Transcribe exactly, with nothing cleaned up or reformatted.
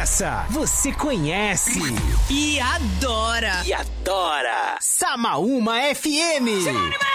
Essa você conhece e adora. E adora. Samaúma F M.